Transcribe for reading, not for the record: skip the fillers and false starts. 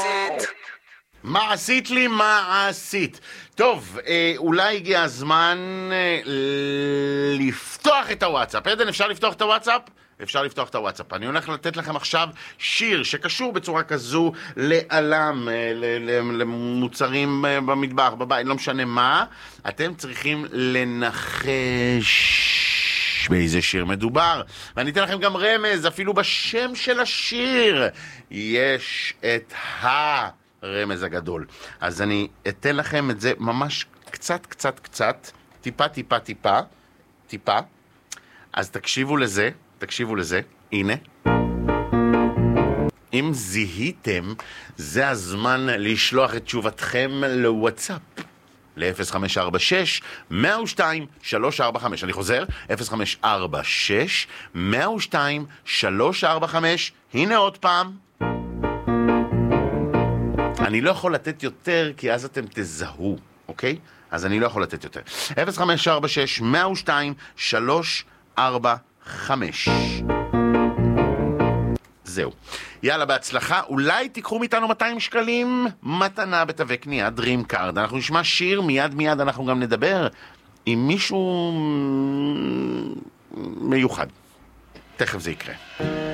מה עשית לי? מה עשית? טוב, אולי הגיע הזמן לפתוח את הוואטסאפ. עדן, אפשר לפתוח את הוואטסאפ? אפשר לפתוח את הוואטסאפ. אני הולך לתת לכם עכשיו שיר שקשור בצורה כזו לעלם, למוצרים במטבח, בבית, לא משנה מה. אתם צריכים לנחש באיזה שיר מדובר. ואני אתן לכם גם רמז, אפילו בשם של השיר יש את הרמז הגדול. אז אני אתן לכם את זה ממש קצת, טיפה. אז תקשיבו לזה, הנה. אם זיהיתם, זה הזמן לשלוח את תשובתכם לוואטסאפ. ל-0546-102-345. אני חוזר, 0546-102-345. הנה עוד פעם. אני לא יכול לתת יותר, כי אז אתם תזהו, אוקיי? אז אני לא יכול לתת יותר. 0546-102-345. זהו. יאללה, בהצלחה. אולי תיקחו מאיתנו 200 שקלים מתנה בתווי קנייה דרים קארד. אנחנו נשמע שיר, מיד אנחנו גם נדבר עם מישהו מיוחד. תכף זה יקרה.